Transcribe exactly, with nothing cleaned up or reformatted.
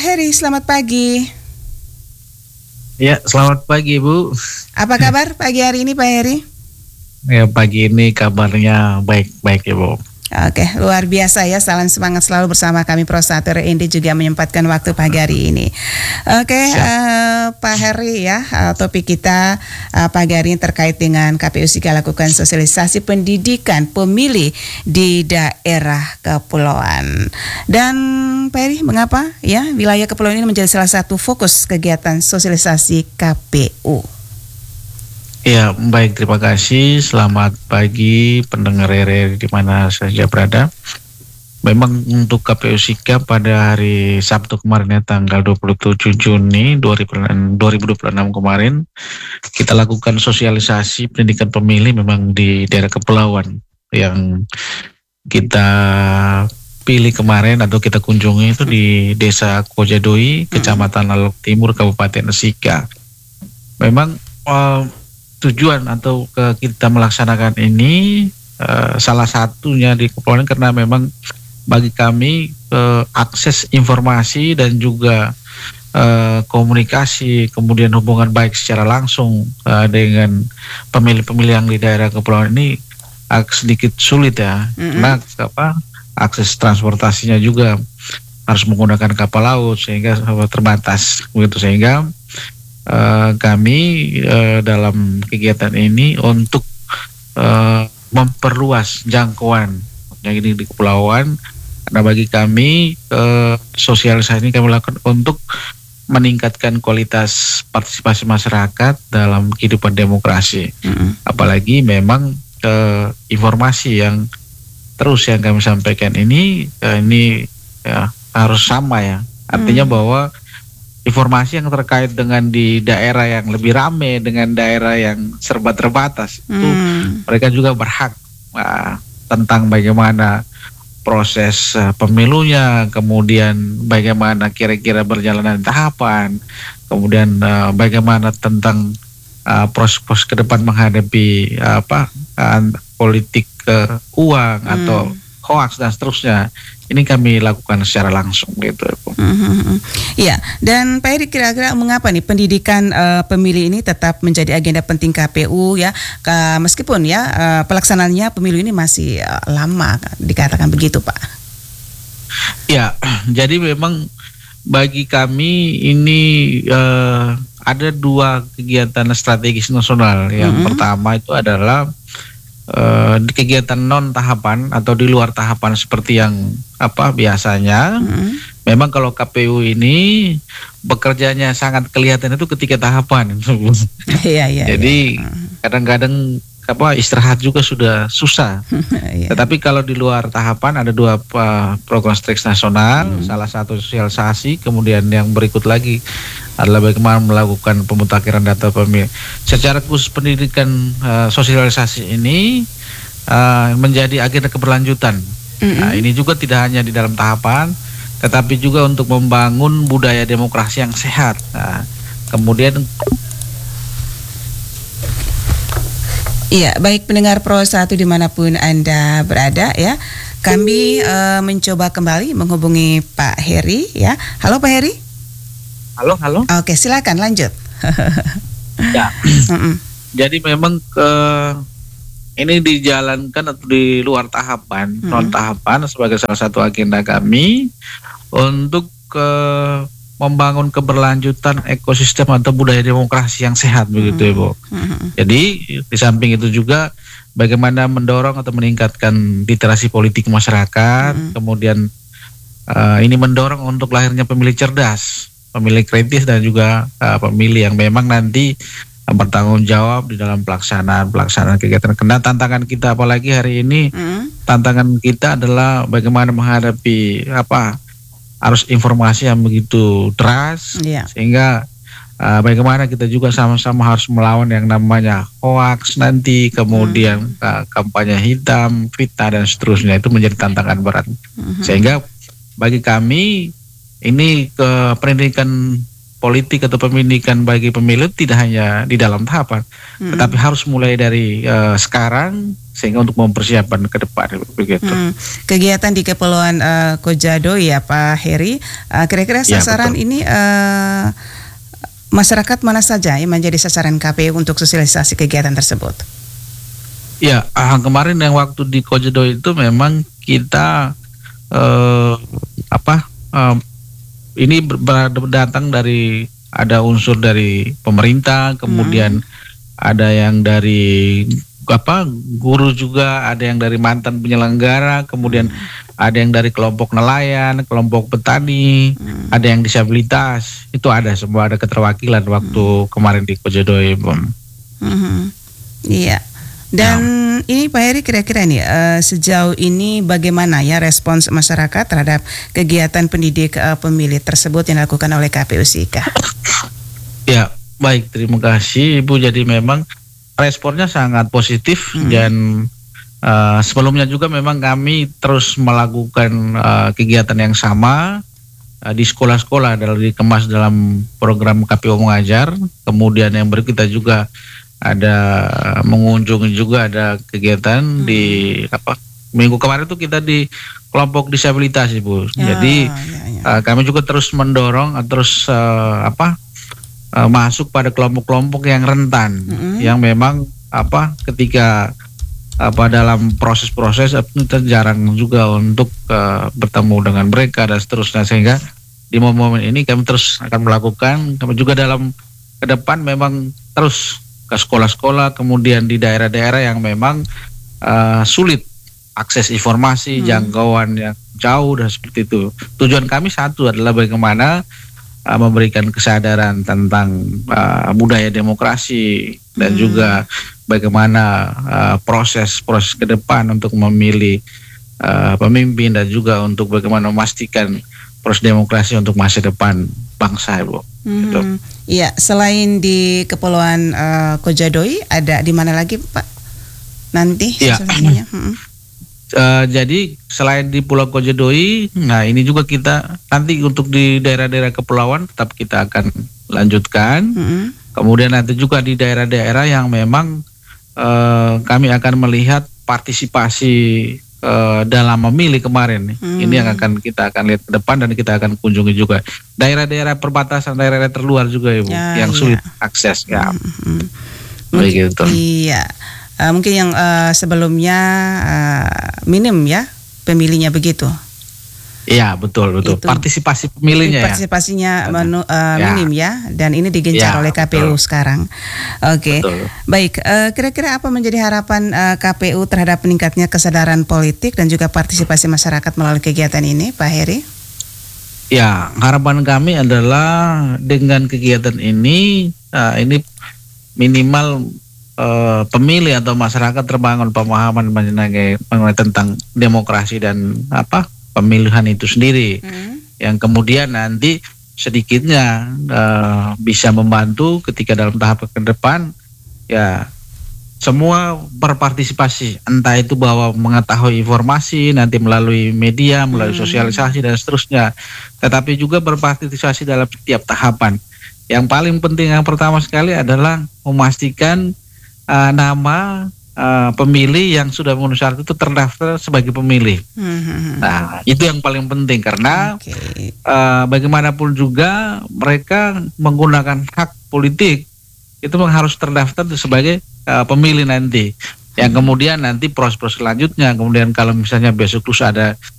Heri, selamat pagi. Ya, selamat pagi Bu. Apa kabar pagi hari ini Pak Heri? Ya, pagi ini kabarnya baik-baik ya Bu. Oke, luar biasa ya. Salam semangat selalu bersama kami Pro satu R I juga menyempatkan waktu pagi hari ini. Oke, uh, Pak Heri ya, uh, topik kita uh, pagi hari ini terkait dengan K P U Sika lakukan sosialisasi pendidikan pemilih di daerah kepulauan. Dan Pak Heri, mengapa ya wilayah kepulauan ini menjadi salah satu fokus kegiatan sosialisasi K P U? Ya, baik, terima kasih. Selamat pagi pendengar R R I di mana saja berada. Memang untuk K P U Sika pada hari Sabtu kemarin ya, tanggal dua puluh tujuh Juni dua ribu dua puluh enam kemarin, kita lakukan sosialisasi pendidikan pemilih memang di daerah kepulauan yang kita pilih kemarin atau kita kunjungi itu di Desa Kojadoi, Kecamatan Lalok Timur, Kabupaten Sika. Memang uh, tujuan atau ke kita melaksanakan ini uh, salah satunya di kepulauan karena memang bagi kami uh, akses informasi dan juga uh, komunikasi kemudian hubungan baik secara langsung uh, dengan pemilih-pemilih yang di daerah kepulauan ini uh, sedikit sulit ya. Mm-hmm. Karena apa akses transportasinya juga harus menggunakan kapal laut sehingga terbatas begitu, sehingga Uh, kami uh, dalam kegiatan ini untuk uh, memperluas jangkauan yang ini di kepulauan, karena bagi kami uh, sosialisasi ini kami lakukan untuk meningkatkan kualitas partisipasi masyarakat dalam kehidupan demokrasi. Mm-hmm. Apalagi memang uh, informasi yang terus yang kami sampaikan ini uh, ini ya, harus sama ya, artinya mm. bahwa informasi yang terkait dengan di daerah yang lebih ramai dengan daerah yang serba terbatas hmm. itu mereka juga berhak uh, tentang bagaimana proses uh, pemilunya, kemudian bagaimana kira-kira berjalanan tahapan, kemudian uh, bagaimana tentang uh, proses-proses ke depan menghadapi uh, apa uh, politik uh, uang hmm. atau hoaks dan seterusnya. Ini kami lakukan secara langsung gitu. Mm-hmm. Ya, dan Pak Heri, kira-kira mengapa nih pendidikan uh, pemilih ini tetap menjadi agenda penting K P U ya, Ke, meskipun ya uh, pelaksanaannya pemilu ini masih uh, lama, dikatakan begitu Pak? Ya, jadi memang bagi kami ini uh, ada dua kegiatan strategis nasional. Yang mm-hmm. pertama itu adalah Uh, di kegiatan non tahapan atau di luar tahapan seperti yang apa biasanya. Hmm. Memang kalau K P U ini bekerjanya sangat kelihatan itu ketika tahapan. Iya, iya, Jadi iya. kadang-kadang apa istirahat juga sudah susah. Iya. Tetapi kalau di luar tahapan ada dua uh, program strategis nasional, hmm. salah satu sosialisasi, kemudian yang berikut lagi adalah bagaimana melakukan pemutakhiran data pemilih. Secara khusus pendidikan uh, sosialisasi ini uh, menjadi agenda keberlanjutan. Mm-hmm. Nah, ini juga tidak hanya di dalam tahapan, tetapi juga untuk membangun budaya demokrasi yang sehat. Nah, kemudian iya, baik pendengar Pro satu dimanapun Anda berada ya, kami uh, mencoba kembali menghubungi Pak Heri ya. Halo Pak Heri. Halo, halo. Oke, silakan lanjut. Ya. Jadi memang ke ini dijalankan atau di luar tahapan, mm-hmm. non tahapan sebagai salah satu agenda kami untuk ke membangun keberlanjutan ekosistem atau budaya demokrasi yang sehat mm-hmm. begitu Ibu. Mm-hmm. Jadi di samping itu juga bagaimana mendorong atau meningkatkan literasi politik masyarakat, mm-hmm. kemudian uh, ini mendorong untuk lahirnya pemilih cerdas, pemilih kritis dan juga uh, pemilih yang memang nanti uh, bertanggung jawab di dalam pelaksanaan pelaksanaan kegiatan. Karena tantangan kita apalagi hari ini mm. tantangan kita adalah bagaimana menghadapi apa arus informasi yang begitu deras, yeah. sehingga uh, bagaimana kita juga sama-sama harus melawan yang namanya hoaks nanti, kemudian mm. uh, kampanye hitam, fitnah dan seterusnya, itu menjadi tantangan berat. Mm-hmm. Sehingga bagi kami ini ke pendidikan politik atau pendidikan bagi pemilu tidak hanya di dalam tahapan, hmm. tetapi harus mulai dari uh, sekarang sehingga untuk mempersiapkan ke depan begitu. Hmm. Kegiatan di Kepulauan uh, Kojado ya Pak Heri, uh, kira-kira sasaran ya, ini uh, masyarakat mana saja yang menjadi sasaran K P U untuk sosialisasi kegiatan tersebut? Ya, uh, kemarin yang waktu di Kojado itu memang kita uh, apa? Uh, Ini datang dari ada unsur dari pemerintah, kemudian hmm. ada yang dari apa guru juga, ada yang dari mantan penyelenggara, kemudian hmm. ada yang dari kelompok nelayan, kelompok petani, hmm. ada yang disabilitas. Itu ada semua, ada keterwakilan waktu hmm. kemarin di Kojado, Ibu. Hmm. Iya. Dan ya. Ini Pak Heri kira-kira nih uh, sejauh ini bagaimana ya respons masyarakat terhadap kegiatan pendidik uh, pemilih tersebut yang dilakukan oleh K P U S I K A? Ya, baik, terima kasih Ibu. Jadi memang responnya sangat positif hmm. dan uh, sebelumnya juga memang kami terus melakukan uh, kegiatan yang sama uh, di sekolah-sekolah dalam dikemas dalam program K P U Mengajar. Kemudian yang berikutnya juga ada mengunjungi juga ada kegiatan hmm. di apa minggu kemarin tuh kita di kelompok disabilitas Ibu. Ya, Jadi ya, ya. Uh, kami juga terus mendorong uh, terus uh, apa uh, masuk pada kelompok-kelompok yang rentan hmm. yang memang apa ketika apa dalam proses-proses kita jarang juga untuk uh, bertemu dengan mereka dan seterusnya, sehingga di momen-momen ini kami terus akan melakukan. Kami juga dalam ke depan memang terus ke sekolah-sekolah, kemudian di daerah-daerah yang memang uh, sulit akses informasi, hmm. jangkauan yang jauh dan seperti itu. Tujuan kami satu adalah bagaimana uh, memberikan kesadaran tentang uh, budaya demokrasi dan hmm. juga bagaimana uh, proses-proses ke depan untuk memilih uh, pemimpin dan juga untuk bagaimana memastikan proses demokrasi untuk masa depan bangsa, Ibu. Gitu. Iya, selain di Kepulauan uh, Kojadoi, ada di mana lagi, Pak? Nanti ya. hmm. uh, Jadi selain di Pulau Kojadoi, nah ini juga kita nanti untuk di daerah-daerah kepulauan tetap kita akan lanjutkan. Hmm. Kemudian nanti juga di daerah-daerah yang memang uh, kami akan melihat partisipasi Uh, dalam memilih kemarin nih. Hmm. Ini yang akan kita akan lihat ke depan dan kita akan kunjungi juga daerah-daerah perbatasan, daerah-daerah terluar juga Ibu, ya, yang sulit ya. akses ya. Hmm. Begitu. Iya. Uh, mungkin yang uh, sebelumnya uh, minim ya pemilihnya begitu. Iya, betul betul. Itu, partisipasi pemilihnya partisipasinya ya. Menu, uh, ya. minim ya, dan ini digencar ya, oleh K P U betul. sekarang. Oke, okay. Baik. Uh, kira-kira apa menjadi harapan uh, K P U terhadap meningkatnya kesadaran politik dan juga partisipasi masyarakat melalui kegiatan ini, Pak Heri? Ya, harapan kami adalah dengan kegiatan ini, uh, ini minimal uh, pemilih atau masyarakat terbangun pemahaman mengenai, mengenai tentang demokrasi dan apa? Pemilihan itu sendiri, hmm. yang kemudian nanti sedikitnya uh, bisa membantu ketika dalam tahap ke depan ya semua berpartisipasi, entah itu bahwa mengetahui informasi nanti melalui media, melalui hmm. sosialisasi dan seterusnya, tetapi juga berpartisipasi dalam setiap tahapan. Yang paling penting yang pertama sekali adalah memastikan uh, nama Uh, pemilih yang sudah memenuhi syarat itu terdaftar sebagai pemilih. Hmm. Nah, itu yang paling penting karena okay. uh, bagaimanapun juga mereka menggunakan hak politik itu harus terdaftar sebagai uh, pemilih nanti. Yang hmm. kemudian nanti proses-proses selanjutnya, kemudian kalau misalnya besok lusa ada